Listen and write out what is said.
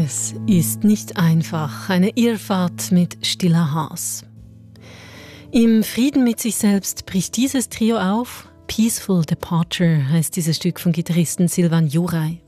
Es ist nicht einfach, eine Irrfahrt mit Stilla Haas. Im Frieden mit sich selbst bricht dieses Trio auf. Peaceful Departure heißt dieses Stück von Gitarristen Silvan Juray.